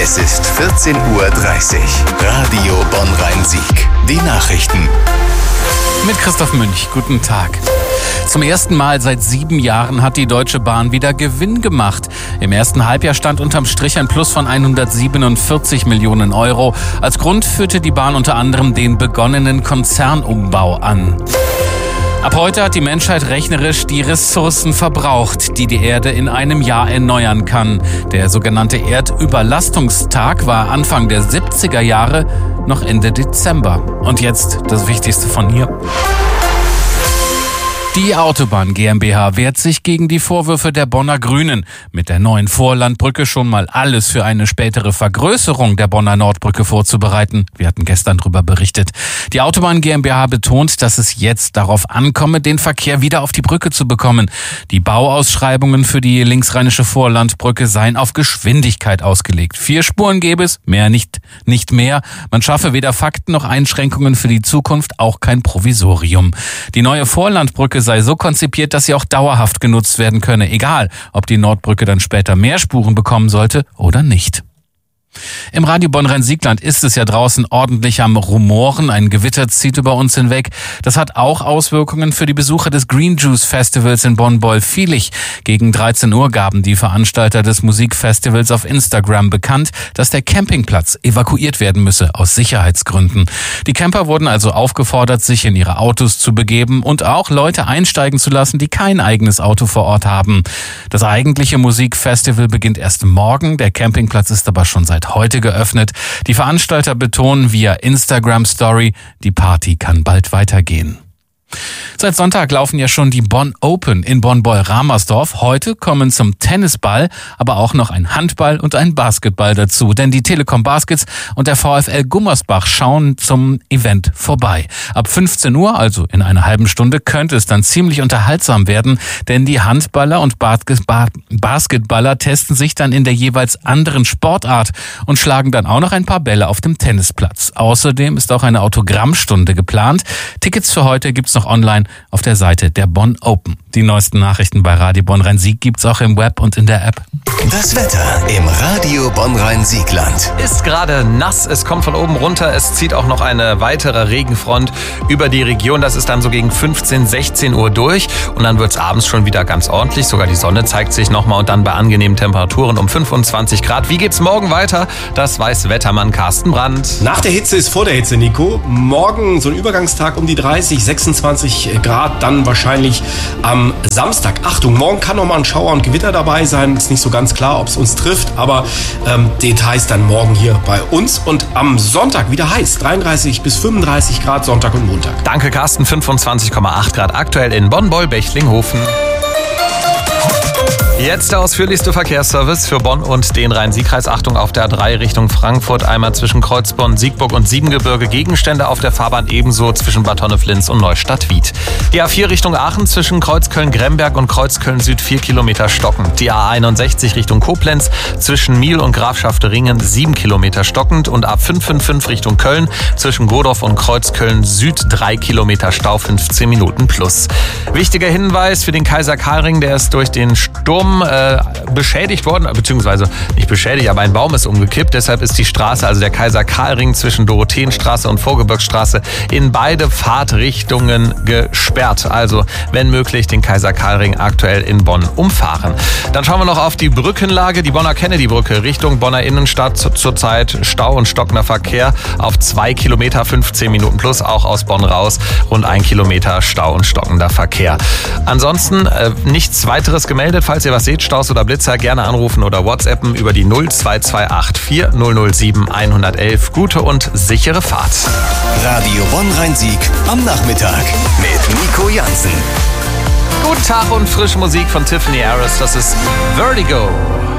Es ist 14:30 Uhr. Radio Bonn-Rhein-Sieg. Die Nachrichten. Mit Christoph Münch. Guten Tag. Zum ersten Mal seit 7 Jahren hat die Deutsche Bahn wieder Gewinn gemacht. Im ersten Halbjahr stand unterm Strich ein Plus von 147 Millionen Euro. Als Grund führte die Bahn unter anderem den begonnenen Konzernumbau an. Ab heute hat die Menschheit rechnerisch die Ressourcen verbraucht, die die Erde in einem Jahr erneuern kann. Der sogenannte Erdüberlastungstag war Anfang der 70er Jahre, noch Ende Dezember. Und jetzt das Wichtigste von hier. Die Autobahn GmbH wehrt sich gegen die Vorwürfe der Bonner Grünen, mit der neuen Vorlandbrücke schon mal alles für eine spätere Vergrößerung der Bonner Nordbrücke vorzubereiten. Wir hatten gestern darüber berichtet. Die Autobahn GmbH betont, dass es jetzt darauf ankomme, den Verkehr wieder auf die Brücke zu bekommen. Die Bauausschreibungen für die linksrheinische Vorlandbrücke seien auf Geschwindigkeit ausgelegt. 4 Spuren gäbe es, mehr nicht mehr. Man schaffe weder Fakten noch Einschränkungen für die Zukunft, auch kein Provisorium. Die neue Vorlandbrücke sei so konzipiert, dass sie auch dauerhaft genutzt werden könne, egal ob die Nordbrücke dann später mehr Spuren bekommen sollte oder nicht. Im Radio Bonn-Rhein-Siegland ist es ja draußen ordentlich am Rumoren. Ein Gewitter zieht über uns hinweg. Das hat auch Auswirkungen für die Besucher des Green Juice Festivals in Bonn-Bolfilich. Gegen 13 Uhr gaben die Veranstalter des Musikfestivals auf Instagram bekannt, dass der Campingplatz evakuiert werden müsse aus Sicherheitsgründen. Die Camper wurden also aufgefordert, sich in ihre Autos zu begeben und auch Leute einsteigen zu lassen, die kein eigenes Auto vor Ort haben. Das eigentliche Musikfestival beginnt erst morgen. Der Campingplatz ist aber schon seit heute geöffnet. Die Veranstalter betonen via Instagram Story, die Party kann bald weitergehen. Seit Sonntag laufen ja schon die Bonn Open in Bonn-Boll-Ramersdorf. Heute kommen zum Tennisball aber auch noch ein Handball und ein Basketball dazu. Denn die Telekom Baskets und der VfL Gummersbach schauen zum Event vorbei. Ab 15 Uhr, also in einer halben Stunde, könnte es dann ziemlich unterhaltsam werden. Denn die Handballer und Basketballer testen sich dann in der jeweils anderen Sportart und schlagen dann auch noch ein paar Bälle auf dem Tennisplatz. Außerdem ist auch eine Autogrammstunde geplant. Tickets für heute gibt's noch online auf der Seite der Bonn Open. Die neuesten Nachrichten bei Radio Bonn-Rhein-Sieg gibt's auch im Web und in der App. Das Wetter im Radio Bonn-Rhein-Siegland. Ist gerade nass, es kommt von oben runter, es zieht auch noch eine weitere Regenfront über die Region. Das ist dann so gegen 15, 16 Uhr durch und dann wird's abends schon wieder ganz ordentlich. Sogar die Sonne zeigt sich nochmal und dann bei angenehmen Temperaturen um 25 Grad. Wie geht's morgen weiter? Das weiß Wettermann Carsten Brandt. Nach der Hitze ist vor der Hitze, Nico. Morgen so ein Übergangstag um die 30, 26 Grad, dann wahrscheinlich am Samstag. Achtung, morgen kann noch mal ein Schauer und Gewitter dabei sein. Ist nicht so ganz klar, ob es uns trifft, aber Details dann morgen hier bei uns. Und am Sonntag wieder heiß, 33 bis 35 Grad Sonntag und Montag. Danke Carsten, 25,8 Grad aktuell in Bonn-Boll-Bechlinghofen. Jetzt der ausführlichste Verkehrsservice für Bonn und den Rhein-Sieg-Kreis. Achtung auf der A3 Richtung Frankfurt, einmal zwischen Kreuzborn, Siegburg und Siebengebirge. Gegenstände auf der Fahrbahn ebenso zwischen Bad Honnef-Linz und Neustadt-Wied. Die A4 Richtung Aachen zwischen Kreuzköln-Gremberg und Kreuzköln-Süd 4 Kilometer stockend. Die A61 Richtung Koblenz zwischen Miel und Grafschafteringen 7 Kilometer stockend. Und A555 Richtung Köln zwischen Godorf und Kreuzköln-Süd 3 Kilometer Stau, 15 Minuten plus. Wichtiger Hinweis für den Kaiser-Karl-Ring, der ist durch den Sturm beschädigt worden, beziehungsweise nicht beschädigt, aber ein Baum ist umgekippt. Deshalb ist die Straße, also der Kaiser-Karl-Ring zwischen Dorotheenstraße und Vorgebirgsstraße in beide Fahrtrichtungen gesperrt. Also, wenn möglich, den Kaiser-Karl-Ring aktuell in Bonn umfahren. Dann schauen wir noch auf die Brückenlage. Die Bonner Kennedy-Brücke Richtung Bonner Innenstadt zurzeit Stau und stockender Verkehr auf 2 Kilometer, 15 Minuten plus, auch aus Bonn raus. Rund 1 Kilometer Stau und stockender Verkehr. Ansonsten nichts weiteres gemeldet. Falls ihr was seht, Staus oder Blitzer, gerne anrufen oder WhatsAppen über die 0228 4007 111. Gute und sichere Fahrt. Radio Bonn-Rhein-Sieg am Nachmittag mit Nico Jansen. Guten Tag und frische Musik von Tiffany Harris. Das ist Vertigo.